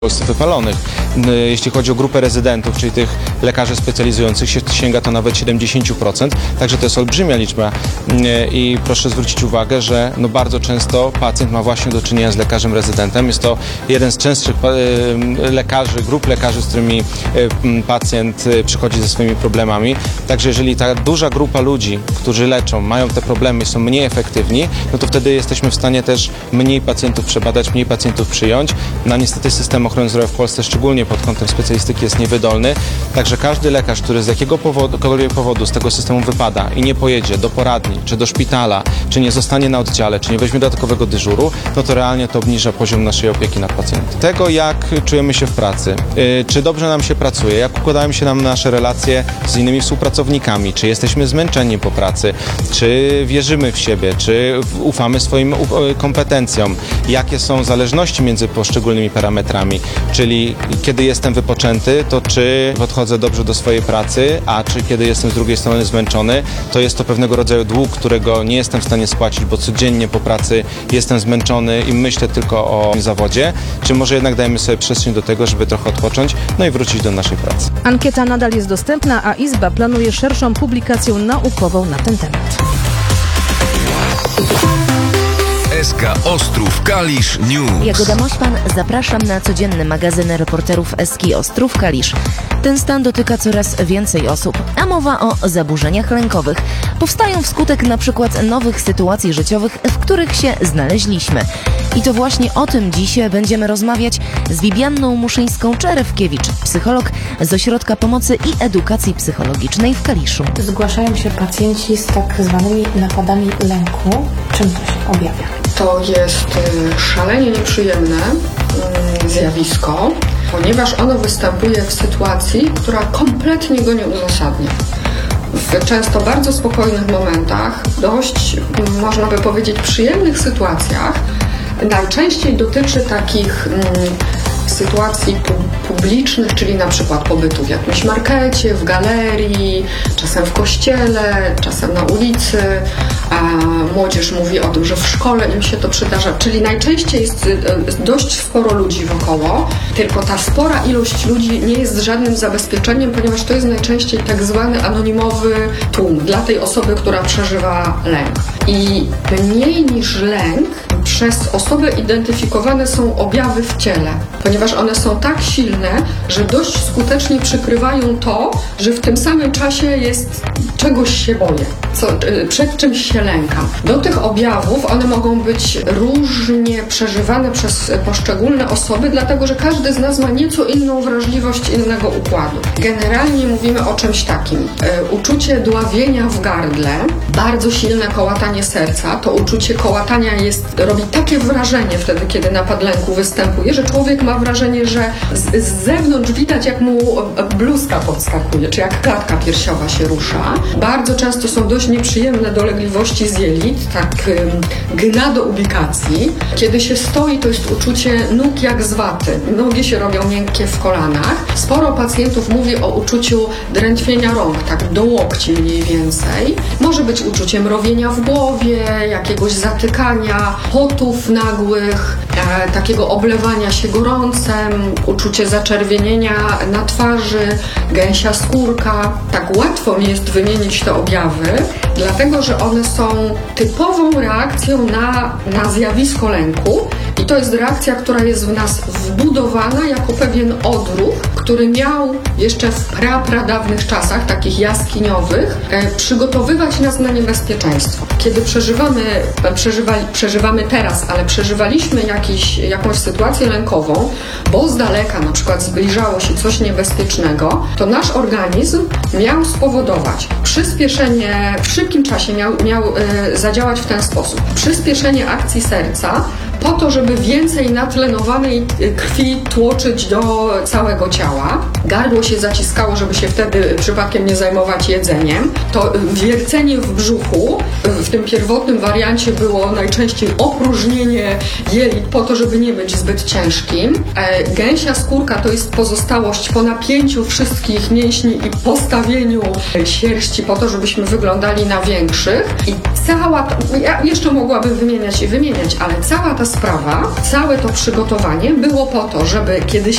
Polsce wypalonych. Jeśli chodzi o grupę rezydentów, czyli tych lekarzy specjalizujących się, sięga to nawet 70%, także to jest olbrzymia liczba i proszę zwrócić uwagę, że bardzo często pacjent ma właśnie do czynienia z lekarzem rezydentem. Jest to jeden z częstszych grup lekarzy, z którymi pacjent przychodzi ze swoimi problemami. Także jeżeli ta duża grupa ludzi, którzy leczą, mają te problemy, są mniej efektywni, no to wtedy jesteśmy w stanie też mniej pacjentów przebadać, mniej pacjentów przyjąć. No niestety system ochrony zdrowia w Polsce, szczególnie pod kątem specjalistyki, jest niewydolny. Także każdy lekarz, który z jakiegokolwiek powodu z tego systemu wypada i nie pojedzie do poradni, czy do szpitala, czy nie zostanie na oddziale, czy nie weźmie dodatkowego dyżuru, no to realnie to obniża poziom naszej opieki nad pacjentem. Tego, jak czujemy się w pracy, czy dobrze nam się pracuje, jak układają się nam nasze relacje z innymi współpracownikami, czy jesteśmy zmęczeni po pracy, czy wierzymy w siebie, czy ufamy swoim kompetencjom, jakie są zależności między poszczególnymi parametrami, czyli kiedy jestem wypoczęty, to czy podchodzę dobrze do swojej pracy, a czy kiedy jestem z drugiej strony zmęczony, to jest to pewnego rodzaju dług, którego nie jestem w stanie spłacić, bo codziennie po pracy jestem zmęczony i myślę tylko o zawodzie, czy może jednak dajemy sobie przestrzeń do tego, żeby trochę odpocząć, no i wrócić do naszej pracy. Ankieta nadal jest dostępna, a Izba planuje szerszą publikację naukową na ten temat. SK Ostrów Kalisz News. Jagoda Mośpan, zapraszam na codzienny magazyn reporterów SK Ostrów Kalisz. Ten stan dotyka coraz więcej osób, a mowa o zaburzeniach lękowych. Powstają wskutek na przykład nowych sytuacji życiowych, w których się znaleźliśmy. I to właśnie o tym dziś będziemy rozmawiać z Bibianną Muszyńską-Czerewkiewicz, psycholog z Ośrodka Pomocy i Edukacji Psychologicznej w Kaliszu. Zgłaszają się pacjenci z tak zwanymi napadami lęku. Czym to się objawia? To jest szalenie nieprzyjemne zjawisko, ponieważ ono występuje w sytuacji, która kompletnie go nie uzasadnia. W często bardzo spokojnych momentach, dość, można by powiedzieć, przyjemnych sytuacjach, najczęściej dotyczy takich sytuacji publicznych, czyli na przykład pobytu w jakimś markecie, w galerii, czasem w kościele, czasem na ulicy. A młodzież mówi o tym, że w szkole im się to przydarza, czyli najczęściej jest dość sporo ludzi wokoło, tylko ta spora ilość ludzi nie jest żadnym zabezpieczeniem, ponieważ to jest najczęściej tak zwany anonimowy tłum dla tej osoby, która przeżywa lęk. I mniej niż lęk przez osobę identyfikowane są objawy w ciele, ponieważ one są tak silne, że dość skutecznie przykrywają to, że w tym samym czasie jest czegoś się boję, przed czymś się lękam. Do tych objawów one mogą być różnie przeżywane przez poszczególne osoby, dlatego że każdy z nas ma nieco inną wrażliwość innego układu. Generalnie mówimy o czymś takim. Uczucie dławienia w gardle, bardzo silne kołatanie serca, to uczucie kołatania robi takie wrażenie wtedy, kiedy napad lęku występuje, że człowiek ma wrażenie, że z zewnątrz widać, jak mu bluzka podskakuje, czy jak klatka piersiowa się rusza. Bardzo często są dość nieprzyjemne dolegliwości z jelit, tak gna do ubikacji. Kiedy się stoi, to jest uczucie nóg jak z waty. Nogi się robią miękkie w kolanach. Sporo pacjentów mówi o uczuciu drętwienia rąk, tak do łokci mniej więcej. Może być uczucie mrowienia w głowie, jakiegoś zatykania, potów nagłych, takiego oblewania się gorącem, uczucie zaczerwienienia na twarzy, gęsia skórka. Tak łatwo mi jest wymienić te objawy, dlatego że one są typową reakcją na zjawisko lęku i to jest reakcja, która jest w nas wbudowana jako pewien odruch, który miał jeszcze w pradawnych czasach, takich jaskiniowych, przygotowywać nas na niebezpieczeństwo. Kiedy przeżywamy teraz, ale przeżywaliśmy jakąś sytuację lękową, bo z daleka na przykład zbliżało się coś niebezpiecznego, to nasz organizm miał spowodować przyspieszenie, w szybkim czasie miał zadziałać w ten sposób. Przyspieszenie akcji serca po to, żeby więcej natlenowanej krwi tłoczyć do całego ciała. Gardło się zaciskało, żeby się wtedy przypadkiem nie zajmować jedzeniem. To wiercenie w brzuchu w tym pierwotnym wariancie było najczęściej opróżnienie jelit po to, żeby nie być zbyt ciężkim. Gęsia skórka to jest pozostałość po napięciu wszystkich mięśni i postawieniu sierści po to, żebyśmy wyglądali na większych. I ja jeszcze mogłabym wymieniać, ale cała ta sprawa, całe to przygotowanie było po to, żeby kiedy